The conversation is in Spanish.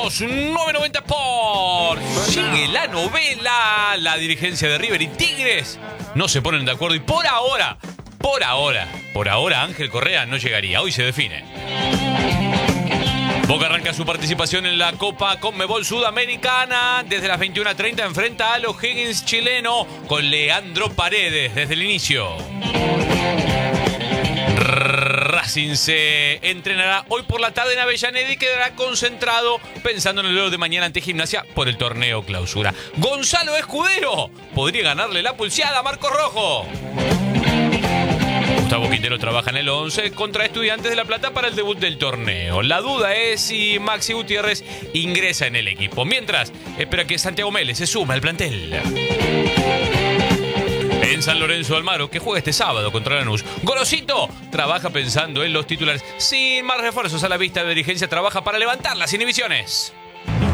Somos 990 Sport. Sigue la novela. La dirigencia de River y Tigres no se ponen de acuerdo y por ahora Ángel Correa no llegaría. Hoy se define. Boca arranca su participación en la Copa Conmebol Sudamericana. Desde las 21:30 enfrenta a los Higgins chileno con Leandro Paredes desde el inicio. Racing se entrenará hoy por la tarde en Avellaneda y quedará concentrado pensando en el duelo de mañana ante Gimnasia por el torneo clausura. Gonzalo Escudero podría ganarle la pulseada a Marcos Rojo. Gustavo Quintero trabaja en el 11 contra Estudiantes de La Plata para el debut del torneo. La duda es si Maxi Gutiérrez ingresa en el equipo. Mientras, espera que Santiago Mélez se suma al plantel. En San Lorenzo de Almagro, que juega este sábado contra Lanús, Gorosito trabaja pensando en los titulares. Sin más refuerzos a la vista de dirigencia, trabaja para levantar las inhibiciones.